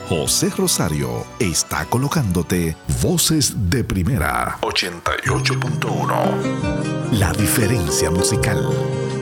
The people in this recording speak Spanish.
José Rosario está colocándote Voces de Primera 88.1. La diferencia musical.